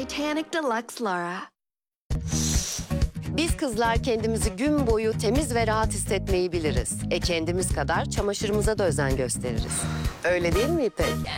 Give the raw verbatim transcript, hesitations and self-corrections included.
Titanic Deluxe Laura. Biz kızlar kendimizi gün boyu temiz ve rahat hissetmeyi biliriz. E kendimiz kadar çamaşırımıza da özen gösteririz. Öyle değil mi İpek?